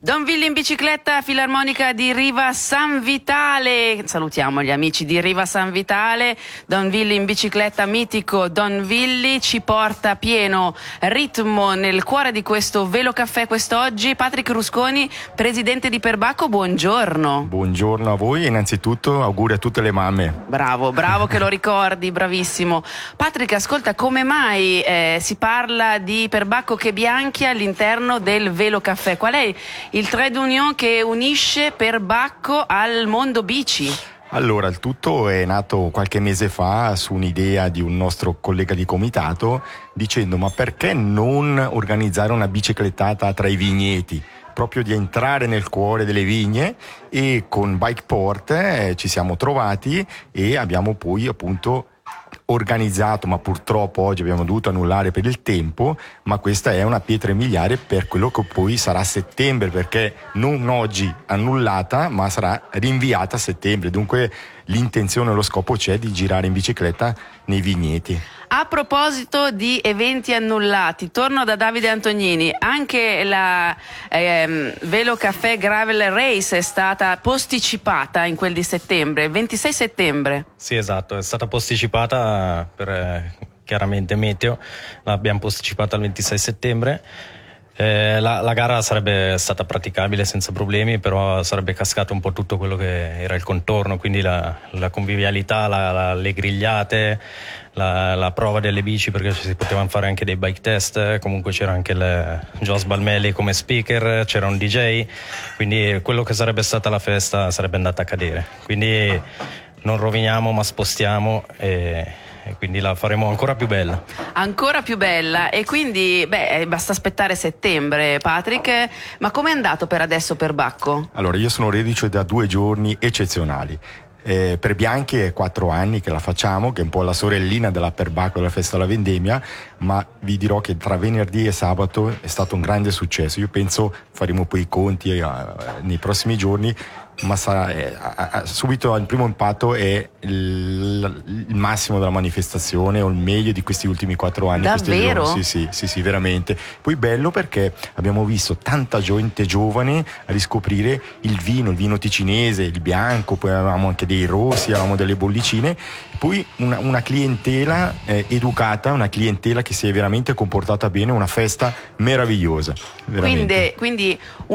Don Villi in bicicletta, Filarmonica di Riva San Vitale. Salutiamo gli amici di Riva San Vitale. Don Villi in bicicletta, mitico Don Villi, ci porta pieno ritmo nel cuore di questo Velo Caffè quest'oggi. Patrick Rusconi, presidente di Perbacco, buongiorno. Buongiorno a voi e innanzitutto auguri a tutte le mamme. Bravo che lo ricordi, bravissimo. Patrick, ascolta, come mai si parla di Perbacco che Bianchi all'interno del Velo Caffè? Qual è il trade union che unisce Perbacco al mondo bici? Allora, il tutto è nato qualche mese fa su un'idea di un nostro collega di comitato dicendo: ma perché non organizzare una biciclettata tra i vigneti? Proprio di entrare nel cuore delle vigne, e con Bikeport ci siamo trovati e abbiamo poi appunto organizzato, ma purtroppo oggi abbiamo dovuto annullare per il tempo, ma questa è una pietra miliare per quello che poi sarà a settembre, perché non oggi annullata ma sarà rinviata a settembre, dunque l'intenzione e lo scopo c'è di girare in bicicletta nei vigneti. A proposito di eventi annullati, torno da Davide Antognini, anche la Velo Caffè Gravel Race è stata posticipata in quel di settembre, 26 settembre. Sì, esatto, è stata posticipata per chiaramente meteo, l'abbiamo posticipata al 26 settembre. La gara sarebbe stata praticabile senza problemi, però sarebbe cascato un po' tutto quello che era il contorno, quindi la convivialità, le grigliate, la prova delle bici, perché si potevano fare anche dei bike test, comunque c'era anche Jos Balmelli come speaker, c'era un DJ, quindi quello che sarebbe stata la festa sarebbe andata a cadere, quindi non roviniamo ma spostiamo e quindi la faremo ancora più bella. Ancora più bella, e quindi basta aspettare settembre. Patrick, ma com'è andato per adesso Perbacco? Allora, io sono reduce da 2 giorni eccezionali. Per Bianchi è 4 anni che la facciamo, che è un po' la sorellina della Perbacco, della festa della vendemmia, ma vi dirò che tra venerdì e sabato è stato un grande successo. Io penso faremo poi i conti nei prossimi giorni, ma sarà subito il primo impatto è il massimo della manifestazione, o il meglio di questi ultimi 4 anni. Davvero? Sì, veramente. Poi bello perché abbiamo visto tanta gente giovane a riscoprire il vino ticinese, il bianco, poi avevamo anche dei rossi, avevamo delle bollicine, poi una clientela educata, una clientela che si è veramente comportata bene, una festa meravigliosa. Quindi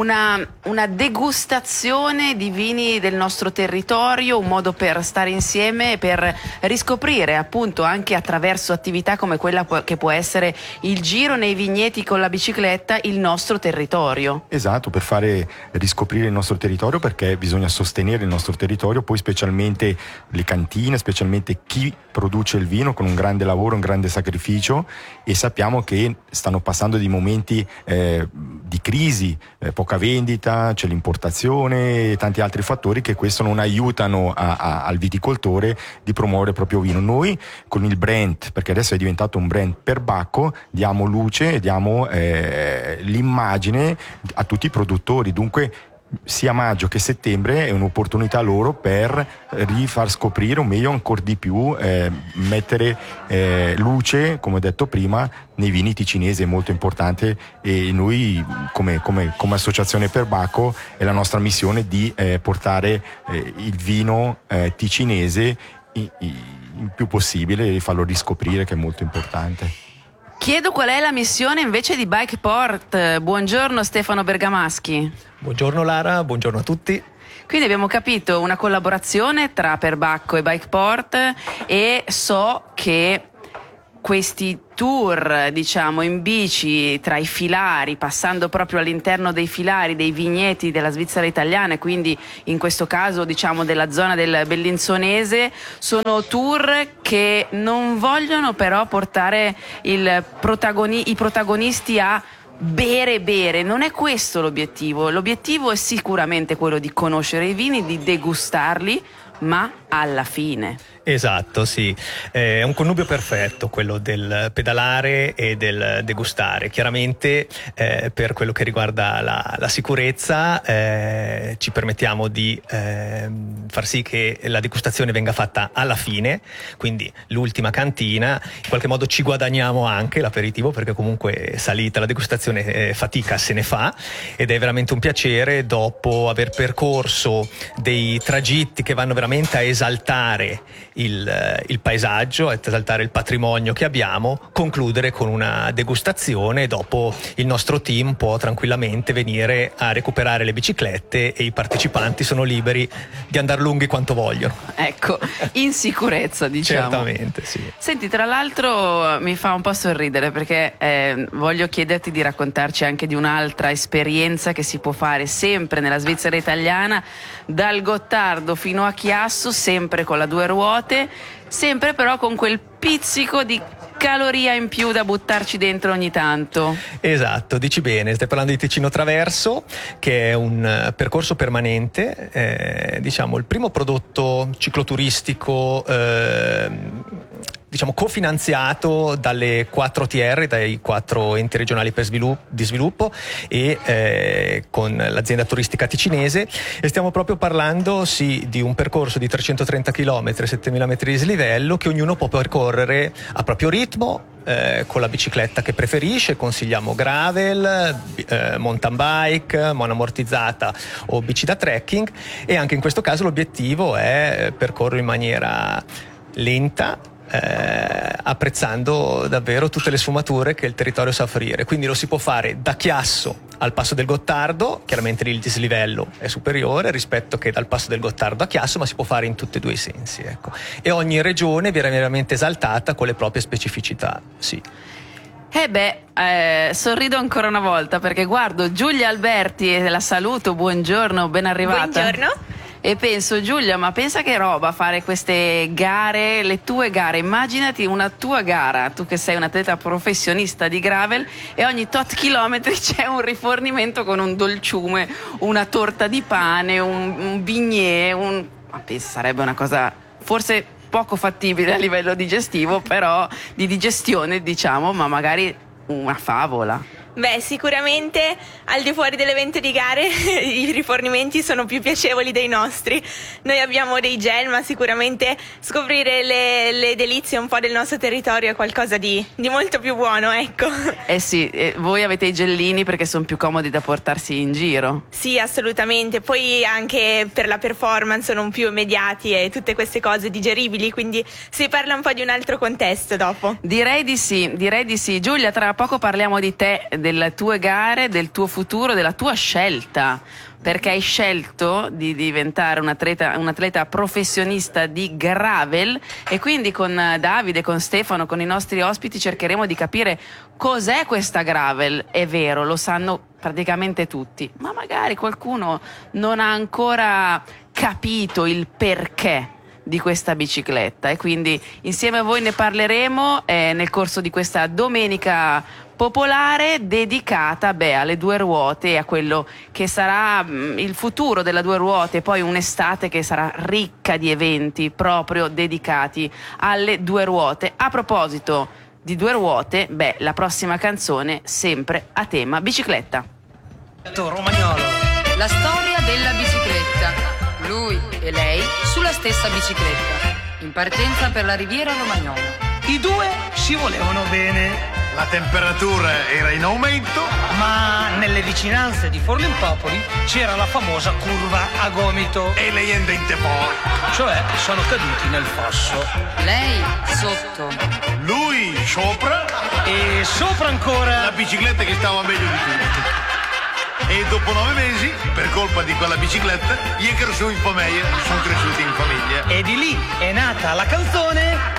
una degustazione di vini del nostro territorio, un modo per stare insieme e per riscoprire appunto anche attraverso attività come quella che può essere il giro nei vigneti con la bicicletta, il nostro territorio. Esatto, per fare riscoprire il nostro territorio, perché bisogna sostenere il nostro territorio, poi specialmente le cantine, specialmente chi produce il vino con un grande lavoro, un grande sacrificio, e sappiamo che stanno passando dei momenti di crisi, poca vendita, c'è l'importazione e tanti altri fattori che questo non aiutano al viticoltore di promuovere il proprio vino. Noi con il brand, perché adesso è diventato un brand Perbacco, diamo luce e diamo l'immagine a tutti i produttori, dunque sia maggio che settembre è un'opportunità loro per rifar scoprire, o meglio ancora di più mettere luce, come ho detto prima, nei vini ticinesi. È molto importante, e noi come associazione Perbacco è la nostra missione di portare il vino ticinese il più possibile e farlo riscoprire, che è molto importante. Chiedo qual è la missione invece di Bikeport. Buongiorno Stefano Bergamaschi. Buongiorno Lara, buongiorno a tutti. Quindi abbiamo capito una collaborazione tra Perbacco e Bikeport, e so che questi tour, diciamo, in bici tra i filari, passando proprio all'interno dei filari dei vigneti della Svizzera italiana, e quindi in questo caso diciamo della zona del Bellinzonese, sono tour che non vogliono però portare i protagonisti a bere. Non è questo l'obiettivo è sicuramente quello di conoscere i vini, di degustarli, ma alla fine. Esatto, sì. È un connubio perfetto quello del pedalare e del degustare. Chiaramente per quello che riguarda la sicurezza ci permettiamo di far sì che la degustazione venga fatta alla fine, quindi l'ultima cantina. In qualche modo ci guadagniamo anche l'aperitivo, perché comunque salita la degustazione fatica se ne fa, ed è veramente un piacere, dopo aver percorso dei tragitti che vanno veramente a esaltare il paesaggio, a esaltare il patrimonio che abbiamo, concludere con una degustazione, e dopo il nostro team può tranquillamente venire a recuperare le biciclette e i partecipanti sono liberi di andare lunghi quanto vogliono. Ecco, in sicurezza, diciamo. Certamente, sì. Senti, tra l'altro mi fa un po' sorridere perché voglio chiederti di raccontarci anche di un'altra esperienza che si può fare sempre nella Svizzera italiana, dal Gottardo fino a Chiasso, sempre con la 2 ruote, sempre però con quel pizzico di caloria in più da buttarci dentro ogni tanto. Esatto, dici bene, stai parlando di Ticino Traverso, che è un percorso permanente, diciamo il primo prodotto cicloturistico diciamo cofinanziato dalle 4 TR, dai 4 enti regionali di sviluppo e con l'azienda turistica ticinese, e stiamo proprio parlando di un percorso di 330 km, 7.000 metri di dislivello, che ognuno può percorrere a proprio ritmo, con la bicicletta che preferisce. Consigliamo gravel, mountain bike, monoammortizzata o bici da trekking, e anche in questo caso l'obiettivo è percorrere in maniera lenta, apprezzando davvero tutte le sfumature che il territorio sa offrire. Quindi lo si può fare da Chiasso al Passo del Gottardo, chiaramente lì il dislivello è superiore rispetto che dal Passo del Gottardo a Chiasso, ma si può fare in tutti e due i sensi, ecco. E ogni regione viene veramente esaltata con le proprie specificità, sì. Sorrido ancora una volta perché guardo Giulia Alberti e la saluto. Buongiorno, ben arrivata. Buongiorno. E penso, Giulia, ma pensa che roba fare queste gare, le tue gare. Immaginati una tua gara, tu che sei un atleta professionista di gravel, e ogni tot chilometri c'è un rifornimento con un dolciume, una torta di pane, un bignè, ma penso sarebbe una cosa forse poco fattibile a livello digestivo, però di digestione, diciamo, ma magari una favola. Beh, sicuramente al di fuori dell'evento di gare i rifornimenti sono più piacevoli dei nostri. Noi abbiamo dei gel, ma sicuramente scoprire le delizie un po' del nostro territorio è qualcosa di molto più buono, ecco. Eh sì, voi avete i gellini perché sono più comodi da portarsi in giro. Sì, assolutamente. Poi anche per la performance sono più immediati e tutte queste cose digeribili, quindi si parla un po' di un altro contesto dopo. Direi di sì. Giulia, tra poco parliamo di te, delle tue gare, del tuo futuro, della tua scelta, perché hai scelto di diventare un atleta professionista di gravel, e quindi con Davide, con Stefano, con i nostri ospiti cercheremo di capire cos'è questa gravel. È vero, lo sanno praticamente tutti, ma magari qualcuno non ha ancora capito il perché di questa bicicletta, e quindi insieme a voi ne parleremo nel corso di questa domenica popolare dedicata alle 2 ruote e a quello che sarà il futuro della 2 ruote, poi un'estate che sarà ricca di eventi proprio dedicati alle 2 ruote. A proposito di 2 ruote, la prossima canzone sempre a tema bicicletta. Romagnolo. La storia della bicicletta. Lui e lei sulla stessa bicicletta, in partenza per la Riviera Romagnola. I due si volevano bene. La temperatura era in aumento, Ma nelle vicinanze di Forlimpopoli c'era la famosa curva a gomito, e lei poi. cioè sono caduti nel fosso. Lei sotto, Lui sopra, E sopra ancora. la bicicletta che stava meglio di tutti. E dopo 9 mesi, per colpa di quella bicicletta, gli è cresciuto in famiglia, sono cresciuti in famiglia. E di lì è nata la canzone